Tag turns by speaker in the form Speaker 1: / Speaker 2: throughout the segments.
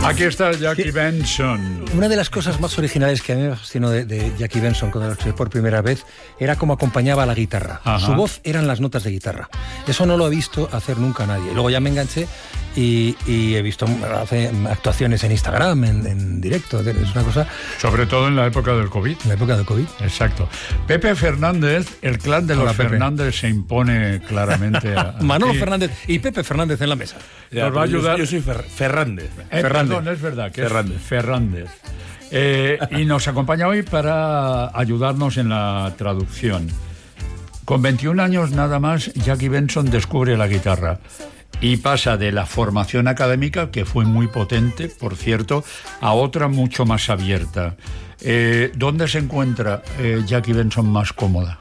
Speaker 1: Aquí está Jackie Benson.
Speaker 2: Una de las cosas más originales que a mí me fascinó de Jackie Benson cuando lo escuché por primera vez era cómo acompañaba a la guitarra.
Speaker 1: Ajá.
Speaker 2: Su voz eran las notas de guitarra. Eso no lo he visto hacer nunca nadie. Luego ya me enganché y he visto hace actuaciones en Instagram, en directo. Es una cosa...
Speaker 1: Sobre todo en la época del COVID.
Speaker 2: En la época del COVID.
Speaker 1: Exacto. Pepe Fernández, el clan de los
Speaker 2: Hola, Pepe.
Speaker 1: Fernández se impone claramente a...
Speaker 2: Manolo
Speaker 1: y
Speaker 2: Fernández y Pepe Fernández en la mesa.
Speaker 3: Ya,
Speaker 1: nos va a ayudar...
Speaker 3: Yo soy Fernández.
Speaker 1: Perdón, es verdad que
Speaker 3: Fernández.
Speaker 1: es Fernández. Y nos acompaña hoy para ayudarnos en la traducción. Con 21 años nada más, Jackie Benson descubre la guitarra y pasa de la formación académica, que fue muy potente, por cierto, a otra mucho más abierta. ¿Dónde se encuentra Jackie Benson más cómoda?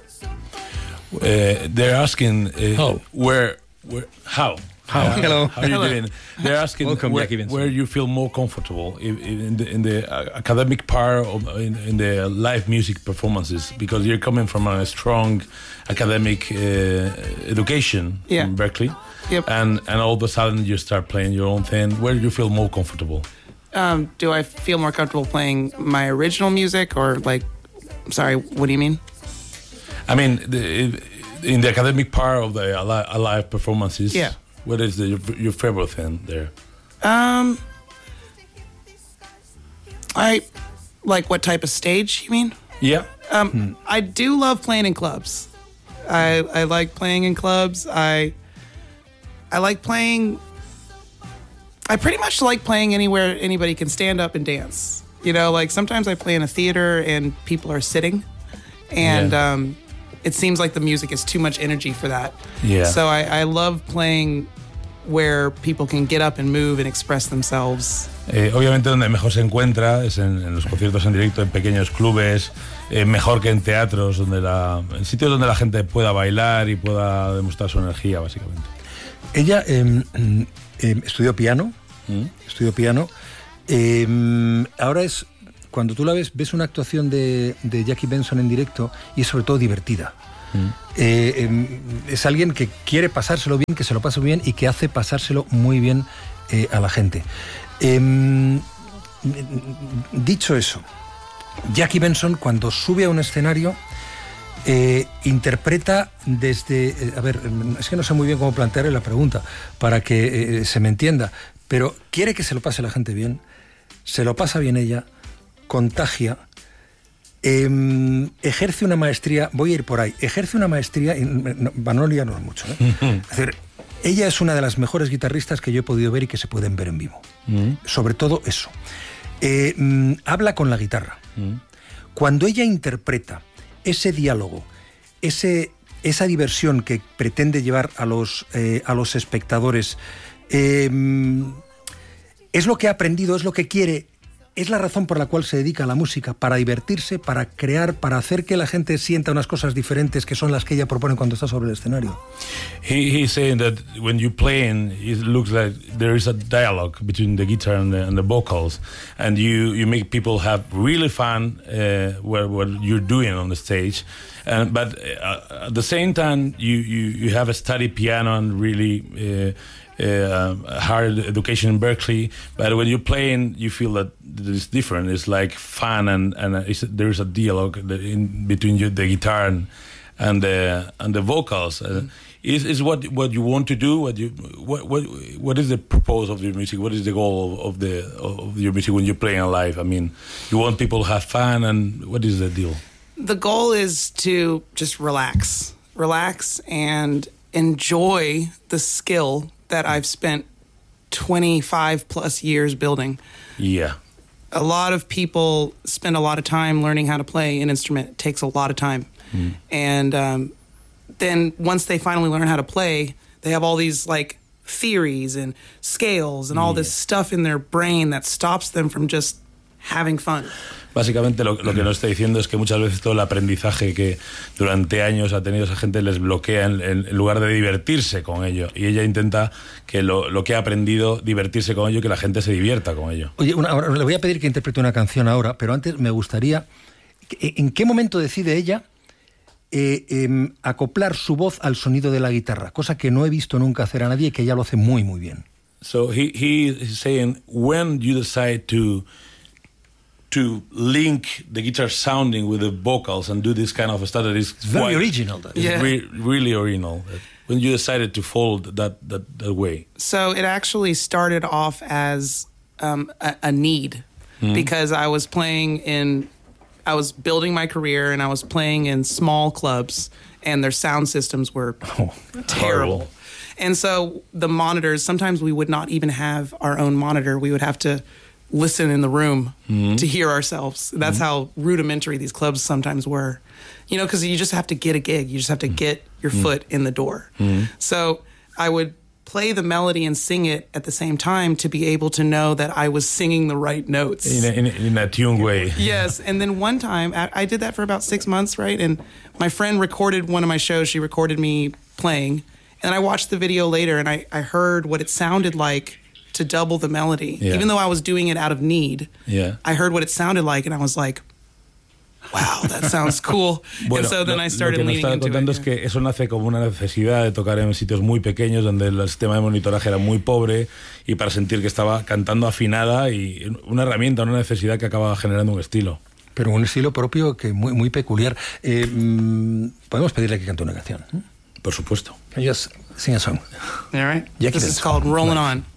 Speaker 3: They're asking
Speaker 2: How?
Speaker 3: How?
Speaker 2: Hello.
Speaker 3: How are you doing? They're asking
Speaker 2: Welcome, Jackie Benson.
Speaker 3: where you feel more comfortable in the academic part of in the live music performances, because you're coming from a strong academic education in Berkeley.
Speaker 4: Yep.
Speaker 3: And all of a sudden you start playing your own thing. Where do you feel more comfortable?
Speaker 4: Do I feel more comfortable playing my original music or like, sorry, what do you mean?
Speaker 3: I mean, in the academic part of the live performances,
Speaker 4: Yeah.
Speaker 3: what is your favorite thing there?
Speaker 4: I like what type of stage you mean?
Speaker 3: Yeah.
Speaker 4: I do love playing in clubs. I like playing in clubs. I like playing. I pretty much like playing anywhere anybody can stand up and dance. You know, like sometimes I play in a theater and people are sitting, and it seems like the music is too much energy for that.
Speaker 3: Yeah.
Speaker 4: So I love playing where people can get up and move and express themselves.
Speaker 3: Obviamente donde mejor se encuentra es en los conciertos en directo, en pequeños clubes, mejor que en teatros, en sitios donde la gente pueda bailar y pueda demostrar su energía, básicamente.
Speaker 2: Ella estudió piano. Ahora es... Cuando tú la ves una actuación de Jackie Benson en directo y es sobre todo divertida. Es alguien que quiere pasárselo bien, que se lo pasa bien y que hace pasárselo muy bien a la gente. Dicho eso, Jackie Benson cuando sube a un escenario interpreta desde... a ver, es que no sé muy bien cómo plantearle la pregunta para que se me entienda, pero quiere que se lo pase la gente bien, se lo pasa bien ella, contagia, ejerce una maestría, voy a ir por ahí, ejerce una maestría, para no liarnos mucho, ¿eh? Es decir, ella es una de las mejores guitarristas que yo he podido ver y que se pueden ver en vivo. Sobre todo eso. Habla con la guitarra. Cuando ella interpreta ese diálogo, esa diversión que pretende llevar a los espectadores, es lo que ha aprendido, es lo que quiere. Es la razón por la cual se dedica a la música, para divertirse, para crear, para hacer que la gente sienta unas cosas diferentes que son las que ella propone cuando está sobre el escenario.
Speaker 3: He's saying that when you playing, it looks like there is a dialogue between the guitar and the vocals, and you make people have really fun what you're doing on the stage. But at the same time, you have a study piano and really hard education in Berkeley, but when you're playing, you feel that it's different. It's like fun, and there is a dialogue in between the guitar and the vocals. Is what you want to do? What is the purpose of your music? What is the goal of your music when you're playing live? I mean, you want people to have fun, and what is the deal?
Speaker 4: The goal is to just relax and enjoy the skill that I've spent 25 plus years building.
Speaker 3: Yeah.
Speaker 4: A lot of people spend a lot of time learning how to play an instrument. It takes a lot of time. And then once they finally learn how to play, they have all these like theories and scales and all this stuff in their brain that stops them from just having fun.
Speaker 3: Básicamente lo que nos está diciendo es que muchas veces todo el aprendizaje que durante años ha tenido esa gente les bloquea en lugar de divertirse con ello. Y ella intenta que lo que ha aprendido, divertirse con ello y que la gente se divierta con ello.
Speaker 2: Oye, ahora le voy a pedir que interprete una canción ahora, pero antes me gustaría... ¿En qué momento decide ella acoplar su voz al sonido de la guitarra? Cosa que no he visto nunca hacer a nadie y que ella lo hace muy, muy bien.
Speaker 3: So he's saying, when you decide to link the guitar sounding with the vocals and do this kind of stuff that is
Speaker 2: Very original. That.
Speaker 4: Yeah.
Speaker 3: really original. When you decided to fold that way.
Speaker 4: So it actually started off as a need because I was building my career and I was playing in small clubs and their sound systems were terrible.
Speaker 3: Horrible.
Speaker 4: And so the monitors, sometimes we would not even have our own monitor. We would have to listen in the room to hear ourselves. That's how rudimentary these clubs sometimes were. You know, because you just have to get a gig. You just have to get your foot in the door. So I would play the melody and sing it at the same time to be able to know that I was singing the right notes.
Speaker 3: In a tuned way.
Speaker 4: Yes. And then one time, I did that for about 6 months, right? And my friend recorded one of my shows. She recorded me playing. And I watched the video later, and I heard what it sounded like to double the melody.
Speaker 3: Yeah.
Speaker 4: Even though I was doing it out of need, I heard what it sounded like, and I was like, wow, that sounds cool.
Speaker 3: Bueno,
Speaker 4: and so then I started
Speaker 3: lo que nos
Speaker 4: leaning
Speaker 3: está
Speaker 4: into
Speaker 3: contando
Speaker 4: it.
Speaker 3: es que eso nace como una necesidad de tocar en sitios muy pequeños donde el sistema de monitoraje era muy pobre y para sentir que estaba cantando afinada y una herramienta, una necesidad que acaba generando un estilo.
Speaker 2: Pero un estilo propio que muy peculiar. Podemos pedirle que cante una canción.
Speaker 3: Por supuesto.
Speaker 2: Can you just sing a song?
Speaker 4: All right.
Speaker 2: Jackie
Speaker 4: This is
Speaker 2: Benson.
Speaker 4: called Rolling On.